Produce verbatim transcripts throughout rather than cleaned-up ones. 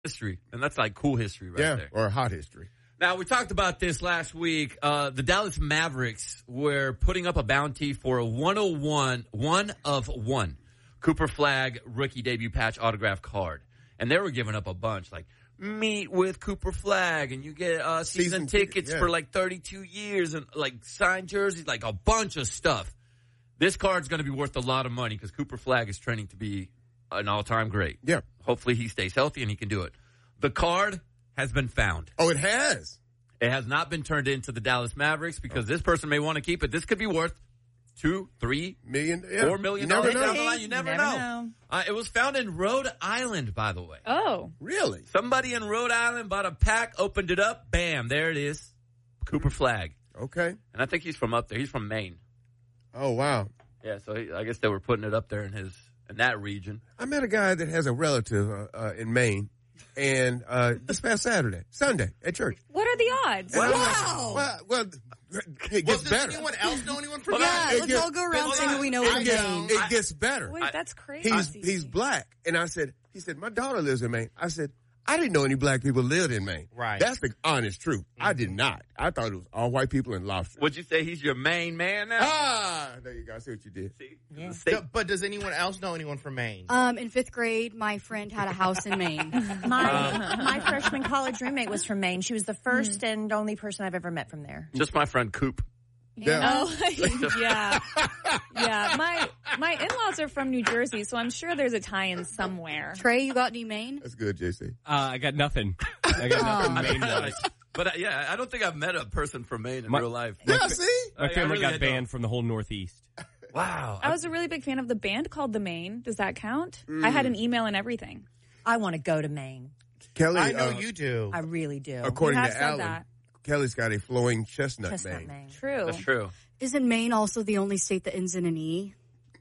history, and that's like cool history right yeah, there. or hot history. Now, we talked about this last week. Uh, the Dallas Mavericks were putting up a bounty for a one oh one, one of one Cooper Flagg rookie debut patch autograph card. And they were giving up a bunch, like, meet with Cooper Flagg, and you get uh, season, season tickets yeah. for like thirty-two years, and like signed jerseys, like a bunch of stuff. This card's going to be worth a lot of money because Cooper Flagg is training to be an all-time great. Yeah. Hopefully he stays healthy and he can do it. The card has been found. Oh, it has? It has not been turned into the Dallas Mavericks because oh. this person may want to keep it. This could be worth two, three, million, yeah. four million you dollars never down know. the line. You never, you never know. know. Uh, it was found in Rhode Island, by the way. Oh. Really? Somebody in Rhode Island bought a pack, opened it up, bam, there it is. Cooper Flagg. Okay. And I think he's from up there. He's from Maine. Oh, wow. Yeah, so he, I guess they were putting it up there in his in that region. I met a guy that has a relative uh, uh, in Maine, and uh, this past Saturday, Sunday, at church. What are the odds? And Wow. Well, well, it gets well, does better. anyone else know anyone from Yeah, Maine? let's gets- all go around hold saying on. what we know It from gets, Maine. it gets better. Wait, that's crazy. He's he's black, and I said, he said, my daughter lives in Maine. I said, I didn't know any black people lived in Maine. Right. That's the honest truth. Mm-hmm. I did not. I thought it was all white people and lobster. Would you say he's your main man now? Ah, there you go. I see what you did. See? Yeah. The state- No, but does anyone else know anyone from Maine? Um, in fifth grade, my friend had a house in Maine. My my freshman college roommate was from Maine. She was the first and only person I've ever met from there. Just my friend Coop. Yeah. Oh, yeah. Yeah. My my in-laws are from New Jersey, so I'm sure there's a tie-in somewhere. Trey, you got any Maine? That's good, J C. Uh, I got nothing. I got nothing I Maine-wise. But uh, yeah, I don't think I've met a person from Maine in My- real life. Yeah, see? My I family really got had banned from the whole Northeast. Wow. I was a really big fan of the band called The Maine. Does that count? I had an email and everything. I want to go to Maine. Kelly, I know uh, you do. I really do. according You have to said Alan, that. Kelly's got a flowing chestnut, Chestnut Maine. Maine. True. That's true. Isn't Maine also the only state that ends in an E?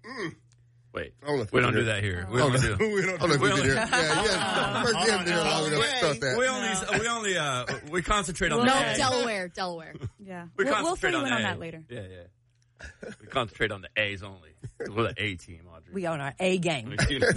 Wait. I don't know if We we don't did do it. that here. I We don't don't know. do We don't, I don't know if We we did only- it. Yeah, yeah. First, you haven't been long enough to start that. We only, we only, uh, we concentrate on No, the A. Delaware, Delaware. Yeah. We we'll, we'll concentrate fill you on in the on A. that later. Yeah, yeah. We concentrate on the A's only. We're the A team, Audrey. We own our A game.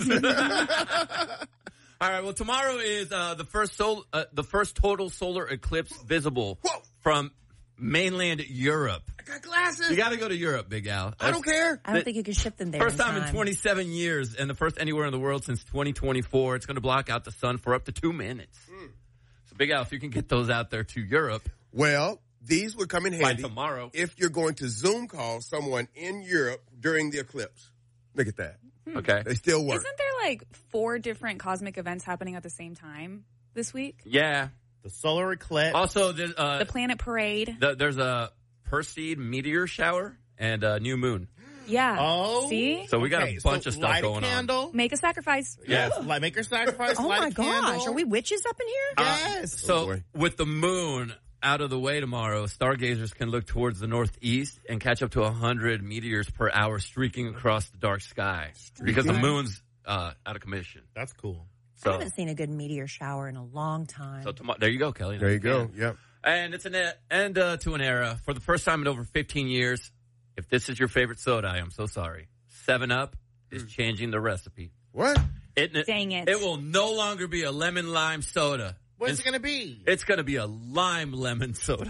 All right. Well, tomorrow is uh, the first sol- uh, the first total solar eclipse visible Whoa. from mainland Europe. I got glasses. You got to go to Europe, Big Al. I don't care. I don't think you can ship them there. First in time in twenty-seven years, and the first anywhere in the world since twenty twenty-four. It's going to block out the sun for up to two minutes. Mm. So, Big Al, if you can get those out there to Europe Well, these would come in by handy tomorrow. if you're going to Zoom call someone in Europe during the eclipse. Look at that. Okay. They still work. Isn't there like four different cosmic events happening at the same time this week? Yeah. The solar eclipse. Also, there's, uh, The planet parade. the, there's a Perseid meteor shower and a new moon. Yeah. Oh. See? So we got Okay, a bunch so of stuff light going a candle. Make a sacrifice. Yes. Like, make her sacrifice. Oh light my a gosh, candle. are we witches up in here? Yes. So Oh, boy. with the moon out of the way tomorrow, stargazers can look towards the northeast and catch up to one hundred meteors per hour streaking across the dark sky because the moon's uh, out of commission. That's cool. I So, haven't seen a good meteor shower in a long time. so tomorrow, there you go, Kelly. There you go. Yep. And it's an e- end uh, to an era. For the first time in over fifteen years, if this is your favorite soda, I am so sorry. seven up is changing the recipe. What? It, Dang it. It will no longer be a lemon lime soda. What's It's- it going to be? It's going to be a lime lemon soda.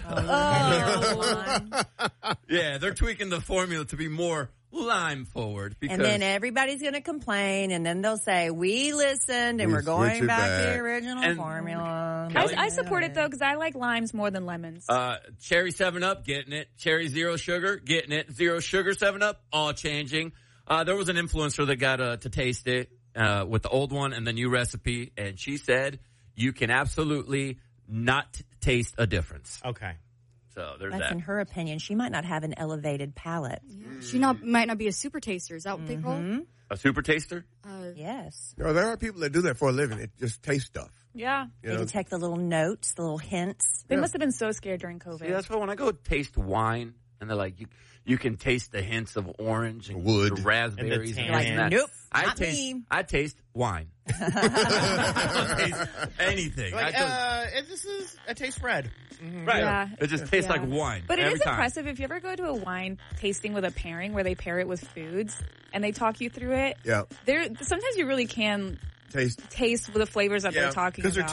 Oh. Yeah, they're tweaking the formula to be more lime forward. Because And then everybody's going to complain, and then they'll say, we listened, and We we're switch going it back, to back. the original And- formula. Kelly? I, I support it though because I like limes more than lemons. uh, cherry seven up, getting it. Cherry zero sugar, getting it. Zero sugar seven up, all changing. Uh, there was an influencer that got uh, to taste it uh, with the old one and the new recipe, and she said you can absolutely not taste a difference. Okay. So there's That's that. in her opinion. She might not have an elevated palate. She not might not be a super taster. Is that what they call it? A super taster? Uh, Yes. No, there are people that do that for a living. It just tastes stuff. yeah. You They know? detect the little notes, the little hints. They must have been so scared during COVID. See, that's why when I go taste wine, and they're like, you you can taste the hints of orange and Wood. the raspberries. And And the this and that. Nope, I not taste, me. I taste wine. I don't taste anything. I Like, just, uh, it, this is, it tastes red. right. yeah. It just tastes Yeah. like wine. But it every is time. impressive if you ever go to a wine tasting with a pairing where they pair it with foods and they talk you through it. Yeah. There, sometimes you really can taste. taste the flavors that Yeah, they're talking 'cause they're about.